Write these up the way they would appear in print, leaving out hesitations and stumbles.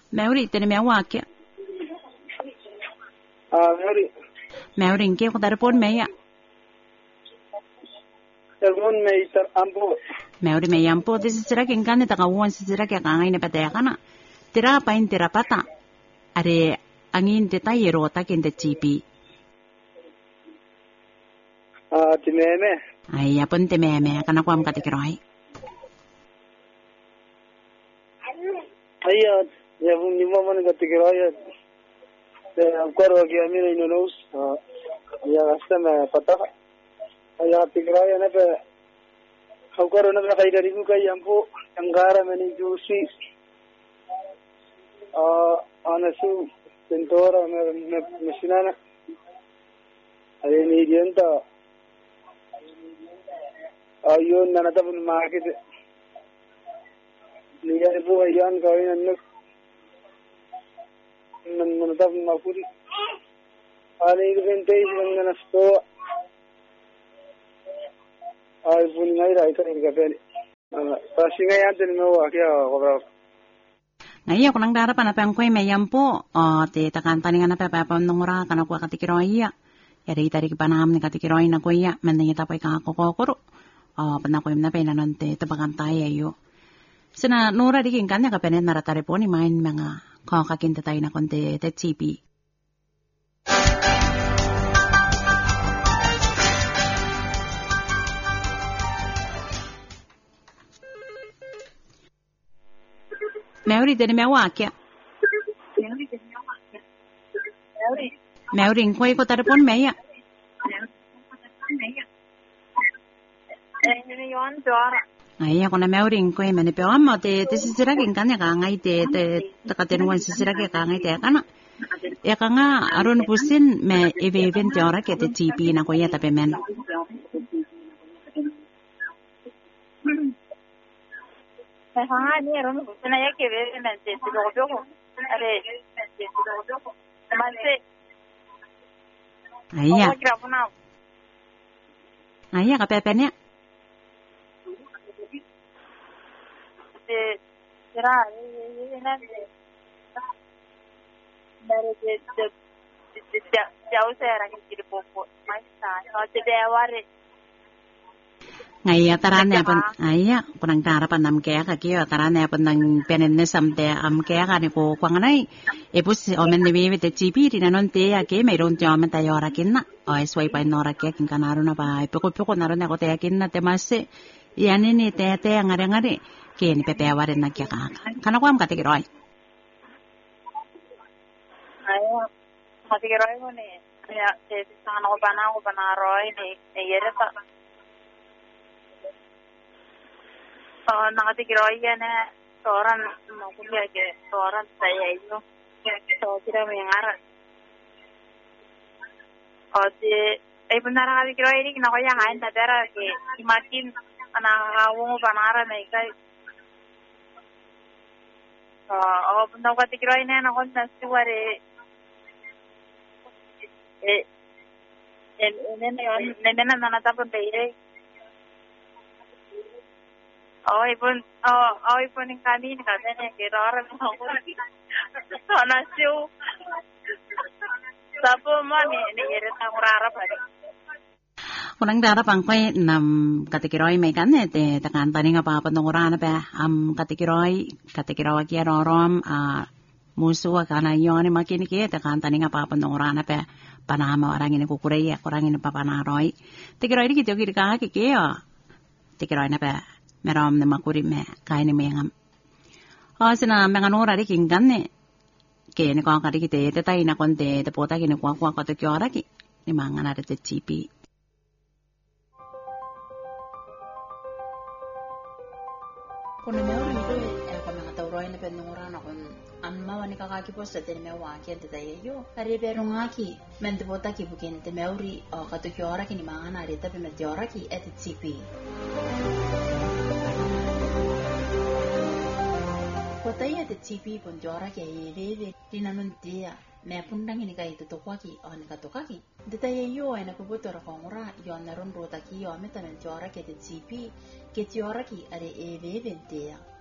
Mauri tene me wake. Mauri inke ko tarpon me ya. Tarpon me tar ampo. Mauri me ampo desisira ke ngane ta kawan sisira ke kangai ne pata ya kana. Tira pain tira pata. Are angin te tayero ta ken te chipi. Timeme. Ai apun te me kana ko am katikiroi. Ayya ya bun nimma man katikiroi. Aukaro ke amina inonous. Ya asama pata. Ayya katikiroi na pe. Aukaro na pe kaidari ku kai ampo angara meni jusi. Anasu tentora me sinana. Are ni dienta. Ayun nanata pun market. Niya po ayan gawin nanata pun mapuri. Ano yung vintage lang na nasto. Ay pun ngay rai ka rin kapel. Kasi ngayon din mo kaya ako. Ngaya ko nang darapan na pangkoy may yampo. Te takantani nga na papapon nungura kana ko katikiroi ya. Yari tarik panam ni katikiroi na ko ya. Mending ita pa ikakakokoro. Pernah ko na pena nante tabagantay ayo. Sina nura di kanya ka penen naratare po ni main mga kakakinta tayo na konte te chipi. Mauri tene me wake. Mauri koy ko tarpon meya. Ay ako na mauring ko man pe amma te sisira kin kanya ka ngai te takatenwan sisira ke ka ngai te kana ya ka nga aron pusin me event ora ke te TP na ko ya tape men ni aron pusin ya ke ve men te do ko are mase ay ka pepe Será jauh saya orang kiri popo, macam kalau tidak aware. Ngaya tarane pun, ayah kurang tarapan nam kaya kaki tarane pun nang penenne samte am kaya kani ko kuanganai, epus omen nibi te cipi di nanon te ya ke meron jaman tayo rakin na, swipe pa nora kaya kin kanaro na ba, peko naron ako te yakin na te mase, yan ini te ngare Kini pepe awarin na kya kaka. Kana ko am katikiroi. Ayo, katikiroi mo ni. Ya, sana ko panaroi ni yere ta. Nakatikiroi yan na soran makuliya ke soran saya iyo. So kira mengarat. Ay punara katikiroi ni kinakoya hain tatera ke imatin anakawong panara na ikay. Benda katikiroi na ako na suware nene na nanatapon tayo ipon yung kanin kasi niya kiraran ako nasyo sapo mo niirit na kurara pa rin Kunang darapang koy nam katikiroi may kane te takantani nga papanungurana pa am katikiroi kya rorom musu kana yoni makini ke takantani nga papanungurana pa panama orang ini kukurei orang ini papanaroi tikiroi dikit yogi ka ke tikiroi na pa merom na makuri me kaini me ngam sina menganura diking kanne ke ni ko ka dikit te tai na konte te pota ki ni kwa ko to kyora ki ni mangana te chipi Kuna meron ito ako nakatawroy na penunguran ako amma wani kakakipos sa tinimewaki at tayo ari pero ngaki mendebota ki bukin temeuri o katukyora ki ni mga narita pimediora ki at tsipi Kotaya at tsipi ponjora ki ayeveve dinanuntia me pundang ini kai tutukwaki o nikatokaki detayo ay nakubutor kongura yon naron rota ki o metamen jora ki at tsipi Ketiora ki are eve ventea.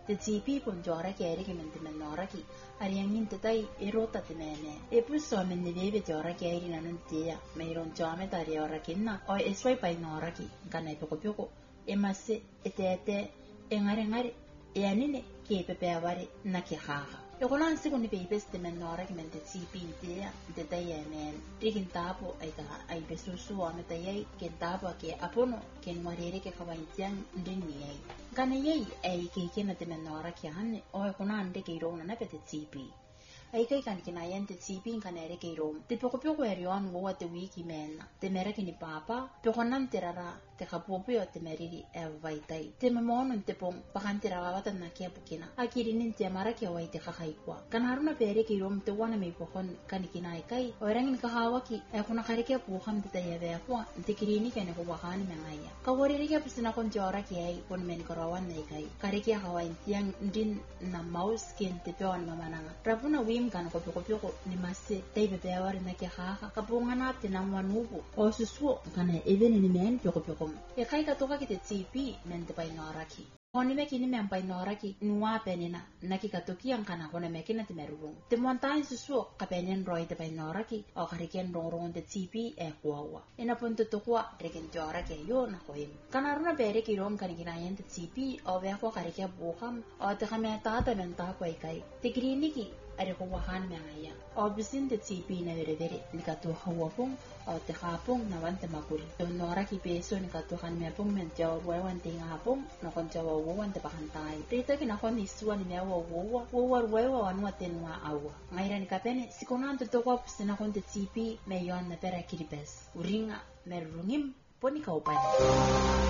te TP pun jora ke eri ke mente menoraki ari angin te tai erota te mene e puso men ne bebe jora ke eri nanan tia meiron jame tari ora kinna o eswai pai noraki kana poko e masse ete engare e anine ke pepe avare na ke haha e kolan sigo ni bebe ste menoraki mente TP tia te tai enen rikin tapo ai besusu ame tai ke tapo ke apono ke ngwarere ke kawaitian ndini ai kana yei ai ke kena te menoraki hanne o e konan de ke irona na pete TP ai kai kan kina yente TP kan ere ke rom te poko eri on wo te wiki men te mere ke ni papa poko nan te rara te kapopo te meriri e vaitai te memono te pon pakan te rara wata na kia pukina akiri nin te mara ke wai te kakai kwa kan haruna pere ke rom te wana me pokon kan kina ai kai o rangin ka hawaki e kuna kare ke puham te ya ve kwa te kirini ke ne ko wakani mengaya ka wori ri ke pusina kon jora ke ai kon men karawan nei kai kare ke hawain tiang din na mouse ken te peon mamananga rapuna kan ko ni masse tebe te awari na ke haha ka pungana te na manubu o susu kana even ni men poko e kai ka toka ki te TP men te pai noraki oni me kini men pai noraki nuwa penina na ki ka toki ang kana kona me kina te merung te montai susu ka penen roi te pai noraki o kariken rong te TP e kuawa ina punto to kwa reken jora ke yo na koim kana runa bere ki rom kan kina yen te TP o ve ko karike buham o te kame ta men ta ko kai te kliniki are ko wahan mengaya o bisin de TP na vere ni ka to hawapong o te hapong na wante makul to nora ki peso ni ka to kan me pong men jaw wa wan ting hapong no kon jaw wo wan te pahantai rita ki na kon iswa ni me wo wa wan wa ten wa awa ngaira ni ka pene sikonan to ko pisina kon te TP me yon na pera kiripes uringa merungim poni ka upan